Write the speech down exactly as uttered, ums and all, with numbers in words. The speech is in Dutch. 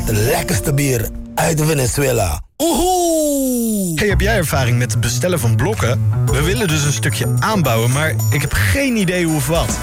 Het lekkerste bier uit Venezuela. Oeh! Hey, heb jij ervaring met het bestellen van blokken? We willen dus een stukje aanbouwen, maar ik heb geen idee hoe of wat.